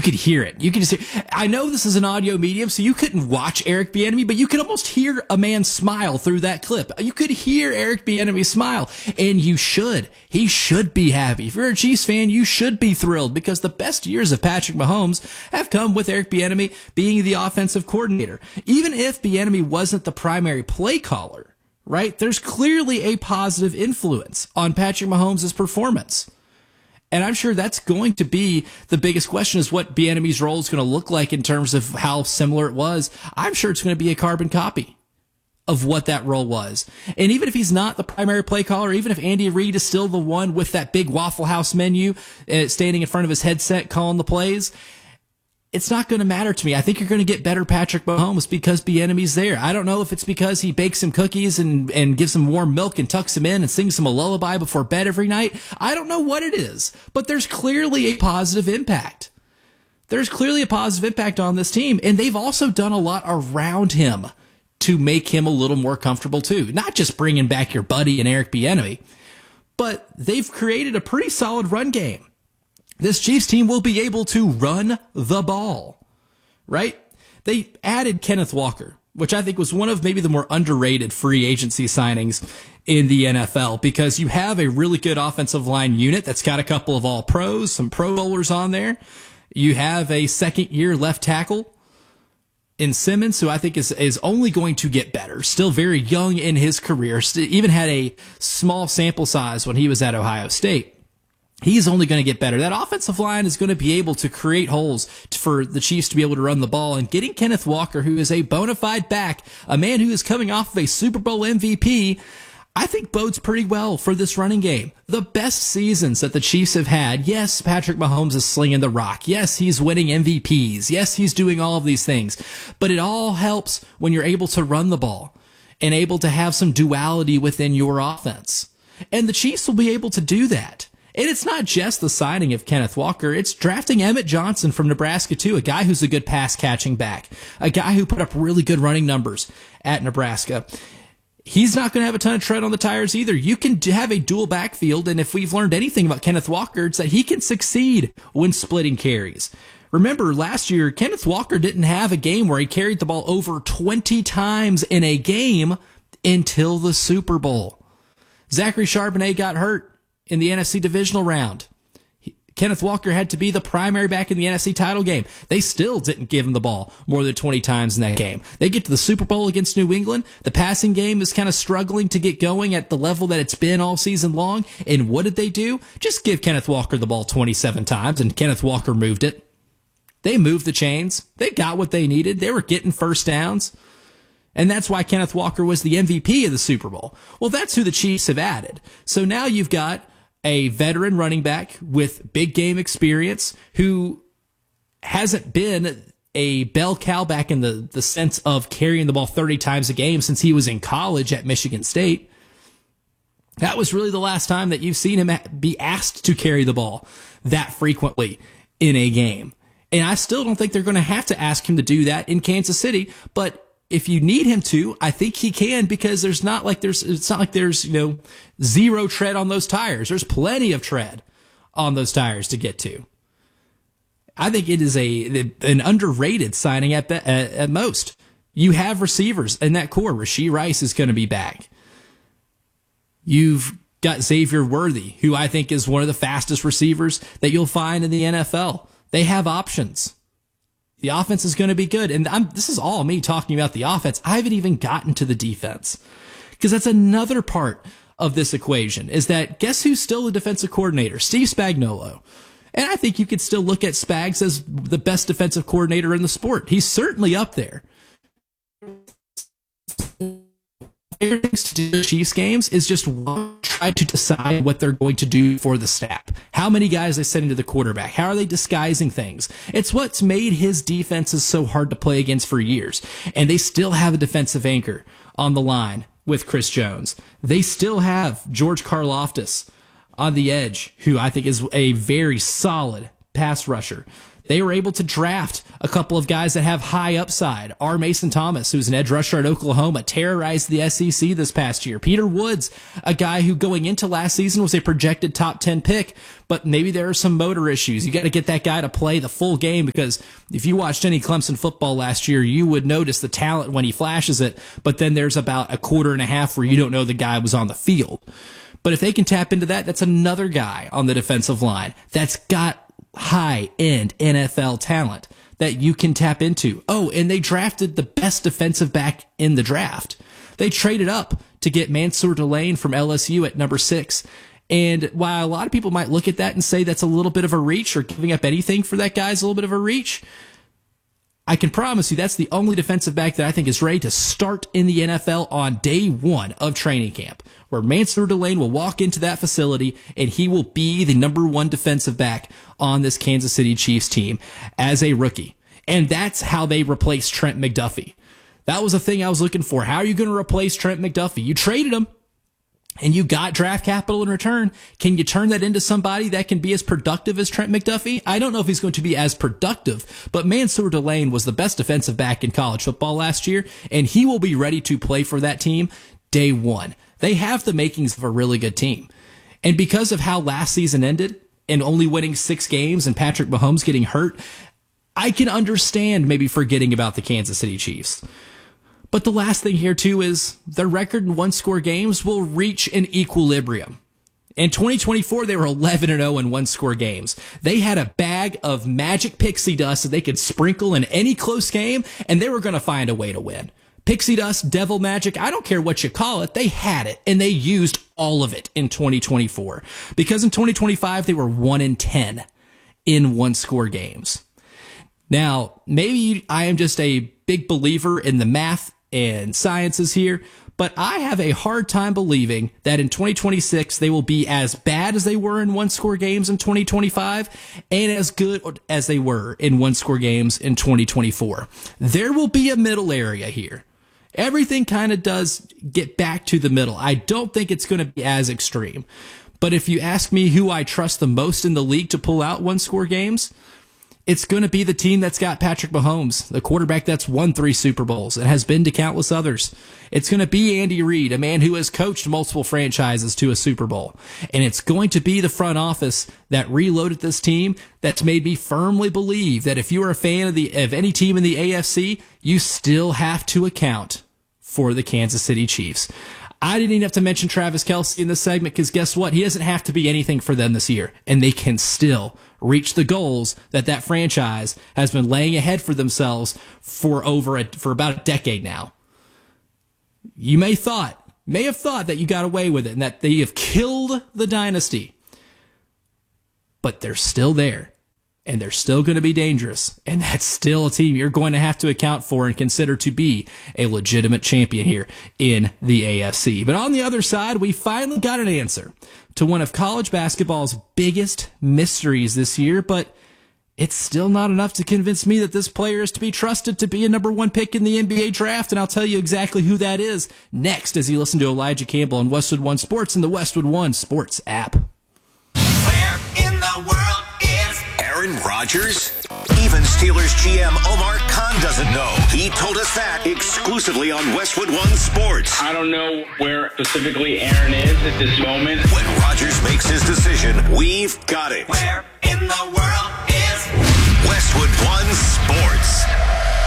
could hear it. You could just hear, I know this is an audio medium, so you couldn't watch Eric Bieniemy, but you could almost hear a man smile through that clip. You could hear Eric Bieniemy smile, and you should. He should be happy. If you're a Chiefs fan, you should be thrilled, because the best years of Patrick Mahomes have come with Eric Bieniemy being the offensive coordinator. Even if Bieniemy wasn't the primary play caller, right? There's clearly a positive influence on Patrick Mahomes' performance. And I'm sure that's going to be the biggest question, is what Bieniemy's role is going to look like in terms of how similar it was. I'm sure it's going to be a carbon copy of what that role was. And even if he's not the primary play caller, even if Andy Reid is still the one with that big Waffle House menu standing in front of his headset calling the plays, it's not going to matter to me. I think you're going to get better Patrick Mahomes because Bieniemy's there. I don't know if it's because he bakes him cookies and gives him warm milk and tucks him in and sings him a lullaby before bed every night. I don't know what it is, but there's clearly a positive impact. There's clearly a positive impact on this team, and they've also done a lot around him to make him a little more comfortable too. Not just bringing back your buddy and Eric Bieniemy, but they've created a pretty solid run game. This Chiefs team will be able to run the ball, right? They added Kenneth Walker, which I think was one of maybe the more underrated free agency signings in the NFL, because you have a really good offensive line unit that's got a couple of all pros, some pro bowlers on there. You have a second year left tackle in Simmons, who I think is only going to get better, still very young in his career, even had a small sample size when he was at Ohio State. He's only going to get better. That offensive line is going to be able to create holes for the Chiefs to be able to run the ball. And getting Kenneth Walker, who is a bona fide back, a man who is coming off of a Super Bowl MVP, I think bodes pretty well for this running game. The best seasons that the Chiefs have had, yes, Patrick Mahomes is slinging the rock. Yes, he's winning MVPs. Yes, he's doing all of these things. But it all helps when you're able to run the ball and able to have some duality within your offense. And the Chiefs will be able to do that. And it's not just the signing of Kenneth Walker. It's drafting Emmett Johnson from Nebraska, too, a guy who's a good pass-catching back, a guy who put up really good running numbers at Nebraska. He's not going to have a ton of tread on the tires either. You can have a dual backfield, and if we've learned anything about Kenneth Walker, it's that he can succeed when splitting carries. Remember, last year, Kenneth Walker didn't have a game where he carried the ball over 20 times in a game until the Super Bowl. Zachary Charbonnet got hurt in the NFC divisional round. Kenneth Walker had to be the primary back in the NFC title game. They still didn't give him the ball more than 20 times in that game. They get to the Super Bowl against New England. The passing game is kind of struggling to get going at the level that it's been all season long. And what did they do? Just give Kenneth Walker the ball 27 times, and Kenneth Walker moved it. They moved the chains. They got what they needed. They were getting first downs. And that's why Kenneth Walker was the MVP of the Super Bowl. Well, that's who the Chiefs have added. So now you've got a veteran running back with big game experience who hasn't been a bell cow back in the sense of carrying the ball 30 times a game since he was in college at Michigan State. That was really the last time that you've seen him be asked to carry the ball that frequently in a game. And I still don't think they're going to have to ask him to do that in Kansas City, but if you need him to, I think he can, because it's not like there's zero tread on those tires. There's plenty of tread on those tires to get to. I think it is an underrated signing at most. You have receivers in that core. Rashee Rice is going to be back. You've got Xavier Worthy, who I think is one of the fastest receivers that you'll find in the NFL. They have options. The offense is going to be good. And this is all me talking about the offense. I haven't even gotten to the defense, because that's another part of this equation, is that guess who's still the defensive coordinator? Steve Spagnuolo. And I think you could still look at Spags as the best defensive coordinator in the sport. He's certainly up there. Things to do Chiefs games is just try to decide what they're going to do for the snap. How many guys they send into the quarterback? How are they disguising things? It's what's made his defenses so hard to play against for years. And they still have a defensive anchor on the line with Chris Jones. They still have George Karlaftis on the edge, who I think is a very solid pass rusher. They were able to draft a couple of guys that have high upside. R. Mason Thomas, who's an edge rusher at Oklahoma, terrorized the SEC this past year. Peter Woods, a guy who going into last season was a projected top 10 pick, but maybe there are some motor issues. You got to get that guy to play the full game, because if you watched any Clemson football last year, you would notice the talent when he flashes it, but then there's about a quarter and a half where you don't know the guy was on the field. But if they can tap into that, that's another guy on the defensive line that's got high-end NFL talent that you can tap into. Oh, and they drafted the best defensive back in the draft. They traded up to get Mansour Delane from LSU at number 6. And while a lot of people might look at that and say that's a little bit of a reach, or giving up anything for that guy is a little bit of a reach, I can promise you that's the only defensive back that I think is ready to start in the NFL on day one of training camp, where Mansour Delane will walk into that facility and he will be the number 1 defensive back on this Kansas City Chiefs team as a rookie. And that's how they replace Trent McDuffie. That was the thing I was looking for. How are you going to replace Trent McDuffie? You traded him and you got draft capital in return. Can you turn that into somebody that can be as productive as Trent McDuffie? I don't know if he's going to be as productive, but Mansour Delane was the best defensive back in college football last year, and he will be ready to play for that team day one. They have the makings of a really good team. And because of how last season ended and only winning 6 games and Patrick Mahomes getting hurt, I can understand maybe forgetting about the Kansas City Chiefs. But the last thing here, too, is their record in one-score games will reach an equilibrium. In 2024, they were 11-0 in one-score games. They had a bag of magic pixie dust that they could sprinkle in any close game, and they were going to find a way to win. Pixie dust, devil magic, I don't care what you call it, they had it, and they used all of it in 2024. Because in 2025, they were 1-10 in one-score games. Now, maybe I am just a big believer in the math and sciences here, but I have a hard time believing that in 2026 they will be as bad as they were in one-score games in 2025 and as good as they were in one-score games in 2024. There will be a middle area here. Everything kind of does get back to the middle. I don't think it's going to be as extreme. But if you ask me who I trust the most in the league to pull out one-score games, it's going to be the team that's got Patrick Mahomes, the quarterback that's won 3 Super Bowls and has been to countless others. It's going to be Andy Reid, a man who has coached multiple franchises to a Super Bowl. And it's going to be the front office that reloaded this team that's made me firmly believe that if you are a fan of any team in the AFC, you still have to account for the Kansas City Chiefs. I didn't even have to mention Travis Kelce in this segment because guess what? He doesn't have to be anything for them this year, and they can still reach the goals that franchise has been laying ahead for themselves for about a decade now. You may have thought that you got away with it and that they have killed the dynasty, but they're still there. And they're still going to be dangerous. And that's still a team you're going to have to account for and consider to be a legitimate champion here in the AFC. But on the other side, we finally got an answer to one of college basketball's biggest mysteries this year, but it's still not enough to convince me that this player is to be trusted to be a number 1 pick in the NBA draft, and I'll tell you exactly who that is next as you listen to Elijah Campbell on Westwood One Sports and the Westwood One Sports app. Where in the world is Aaron Rodgers? Even Steelers GM Omar Khan doesn't know. He told us that exclusively on Westwood One Sports. I don't know where specifically Aaron is at this moment. When Rodgers makes his decision, we've got it. Where in the world is Westwood One